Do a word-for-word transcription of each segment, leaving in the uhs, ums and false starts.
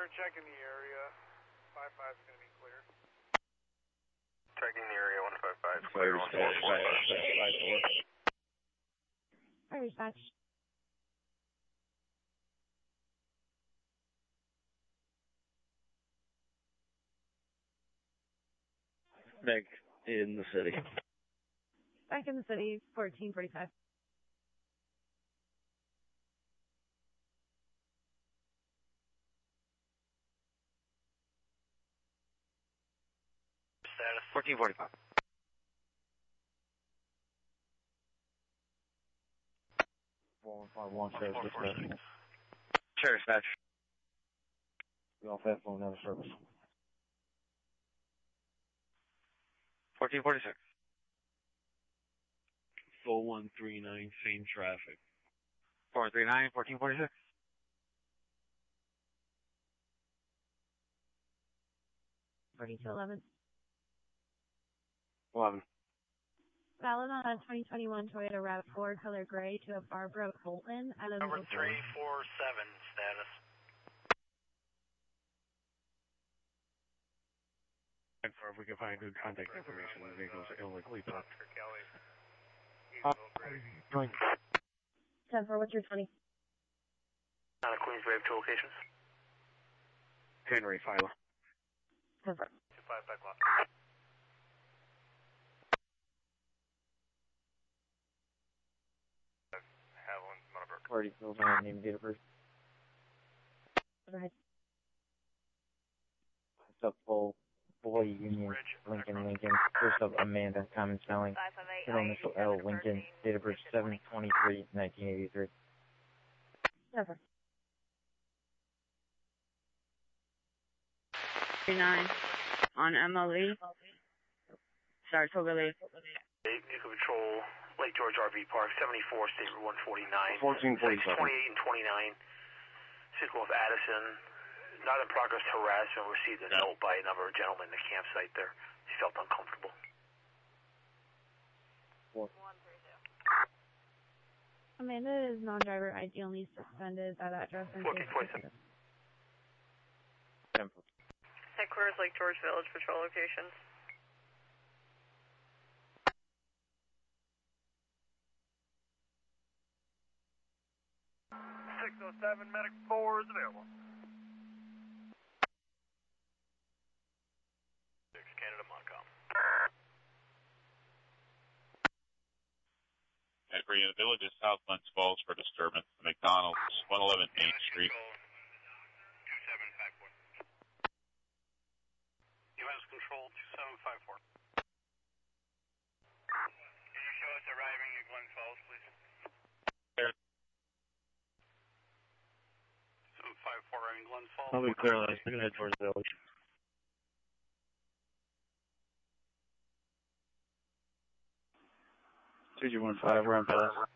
They're checking the area. five five is going to be clear. Checking the area, one five five. Clear, one four four. Hi, dispatch. Back in the city. Back in the city, fourteen forty-five. Status fourteen forty-five. four one five one, Sheriff Dispatch. Sheriff Dispatch. We all fast phone, never service. fourteen forty-six. four one three nine, same traffic. four one three nine, fourteen forty-six. forty-two eleven. eleven. Valid on a twenty twenty-one Toyota RAV four, color gray, to a Barbara Colton. Number three four seven, status. And for if we can find good contact information, the vehicles are illegally parked. Uh, join. ten four, what's your twenty? On a Queens Wave, two locations. Henry, Philo. ten four. two five, back lot. Haviland, Monaburg. Party fills on name and date of birth. Go ahead. First up, full boy Union, Lincoln, Lincoln. First up, Amanda, common spelling. Middle initial L, Lincoln. Date of birth seven twenty-three, nineteen eighty-three. Never. nine on M L E. Saratoga Lake. Vehicle Patrol, Lake George R V Park, seventy-four, State Route one forty-nine. fourteen forty-seven. twenty-eight and twenty-nine. Vehicle of Addison. Not in progress harassment. Received a note by a number of gentlemen in the campsite there. He felt uncomfortable. Four. Amanda is non-driver I D only suspended at that address. fourteen forty-seven. Headquarters Lake George Village Patrol locations. six oh seven, Medic four is available. six, Canada Montcalm. At Green Village of South Glens Falls for disturbance. The McDonald's, one eleven Main Street. two seven five four. U S Control two seven five four. Can you show us arriving at Glens Falls, please? seven five four in Glens Falls. I'll be clear, last. We're going to head towards the village. two two one five, we're on pass.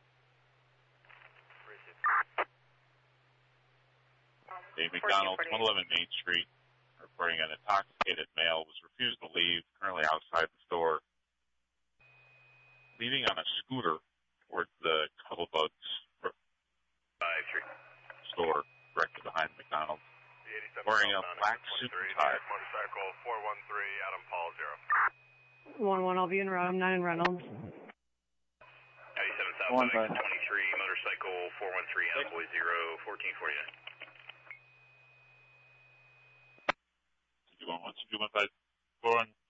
Dave McDonald's, one eleven Main Street, reporting an intoxicated male was refused to leave, currently outside the store, leaving on a scooter towards the Cuddlebugs five three. store directly behind McDonald's, wearing a black suit and tie. Motorcycle four one three, Adam Paul zero. one one, I'll be in Rome, nine in Reynolds. ninety-seven South, twenty-three, motorcycle four one three, Adam Boy zero, fourteen forty-nine. two one one, two one five, four one